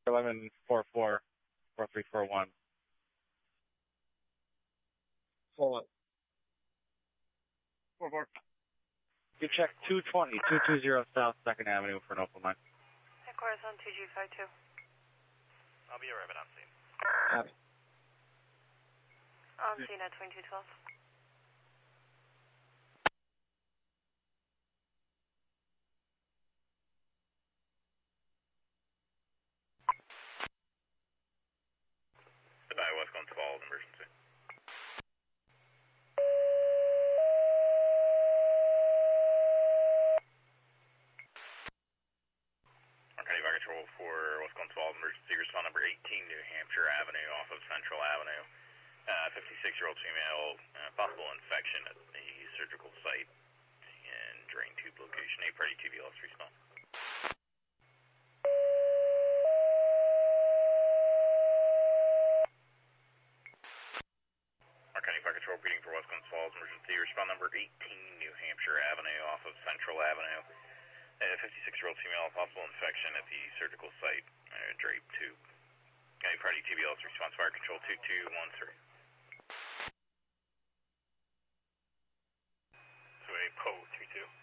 1144-4341. Hold on. 44. You check 220 South 2nd Avenue for an open line. Headquarters on 2G52. I'll be arriving on scene. Copy. On scene at 2212. Goodbye, West Glen 12, emergency. County Fire Control for West Glen 12, emergency respond number 18, New Hampshire Avenue, off of Central Avenue. 56-year-old female, possible infection at the surgical site and drain tube location. A party TVLS respond. County Fire Control reading for West Glen Falls, emergency respond number 18, New Hampshire Avenue, off of Central Avenue. 56-year-old female, possible infection at the surgical site, drape tube. County Party TBL's response, Fire Control 2213. So a PO 32.